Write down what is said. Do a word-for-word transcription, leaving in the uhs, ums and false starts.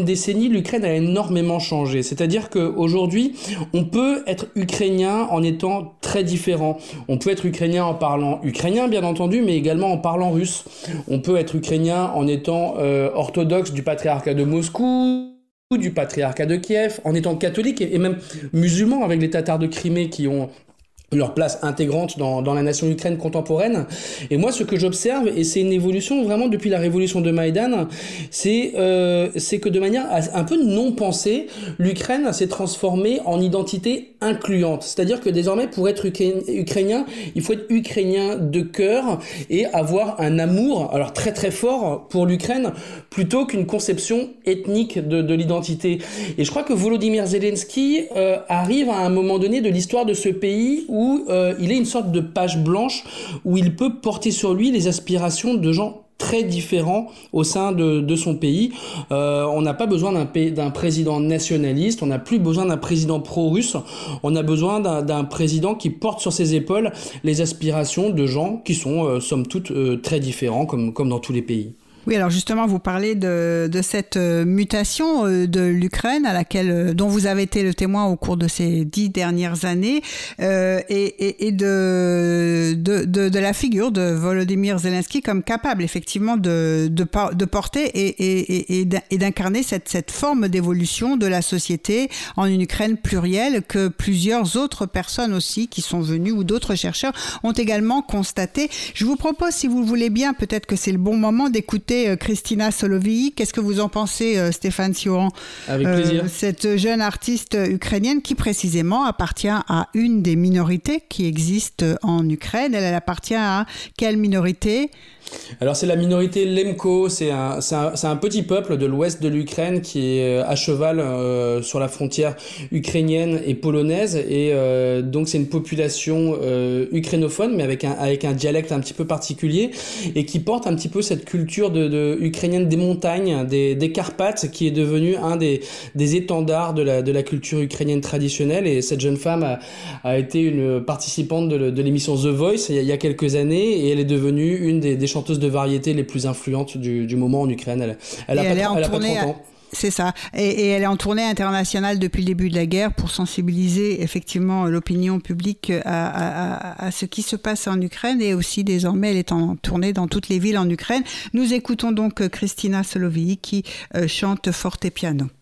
une décennie, l'Ukraine a énormément changé. C'est-à-dire qu'aujourd'hui, on peut être ukrainien en étant très différent. On peut être ukrainien en parlant ukrainien, bien entendu, mais également en parlant russe. On peut être ukrainien en étant euh, orthodoxe du patriarcat de Moscou, du patriarcat de Kiev, en étant catholique et même musulman avec les Tatars de Crimée qui ont leur place intégrante dans, dans la nation ukraine contemporaine. Et moi, ce que j'observe, et c'est une évolution vraiment depuis la révolution de Maïdan, c'est, euh, c'est que de manière un peu non pensée, l'Ukraine s'est transformée en identité incluante. C'est-à-dire que désormais, pour être ukrainien, il faut être ukrainien de cœur et avoir un amour, alors très très fort pour l'Ukraine, plutôt qu'une conception ethnique de, de l'identité. Et je crois que Volodymyr Zelensky euh, arrive à un moment donné de l'histoire de ce pays où où euh, il est une sorte de page blanche où il peut porter sur lui les aspirations de gens très différents au sein de, de son pays. Euh, on n'a pas besoin d'un, d'un président nationaliste, on n'a plus besoin d'un président pro-russe, on a besoin d'un, d'un président qui porte sur ses épaules les aspirations de gens qui sont, euh, somme toute, euh, très différents, comme, comme dans tous les pays. Oui, alors justement, vous parlez de, de cette mutation de l'Ukraine à laquelle, dont vous avez été le témoin au cours de ces dix dernières années, euh, et, et, et de, de, de, de la figure de Volodymyr Zelensky comme capable effectivement de, de, de porter et, et, et, et d'incarner cette, cette forme d'évolution de la société en une Ukraine plurielle que plusieurs autres personnes aussi qui sont venues ou d'autres chercheurs ont également constaté. Je vous propose, si vous le voulez bien, peut-être que c'est le bon moment d'écouter Kristina Solovyi. Qu'est-ce que vous en pensez, Stéphane Sioran? Avec plaisir. Euh, cette jeune artiste ukrainienne qui précisément appartient à une des minorités qui existent en Ukraine. Elle, elle appartient à quelle minorité? Alors c'est la minorité Lemko, c'est un, c'est, un, c'est un petit peuple de l'ouest de l'Ukraine qui est à cheval euh, sur la frontière ukrainienne et polonaise, et euh, donc c'est une population euh, ukrainophone mais avec un, avec un dialecte un petit peu particulier et qui porte un petit peu cette culture de, de ukrainienne des montagnes, des, des Carpates, qui est devenue un des, des étendards de la, de la culture ukrainienne traditionnelle. Et cette jeune femme a, a été une participante de, de l'émission The Voice il y, a, il y a quelques années, et elle est devenue une des, des chanteuses de variété les plus influentes du, du moment en Ukraine. Elle, elle a pas, elle a pas trente ans. C'est ça. Et, et elle est en tournée internationale depuis le début de la guerre pour sensibiliser effectivement l'opinion publique à, à, à ce qui se passe en Ukraine, et aussi désormais elle est en tournée dans toutes les villes en Ukraine. Nous écoutons donc Kristina Solovyi qui euh, chante forte et piano.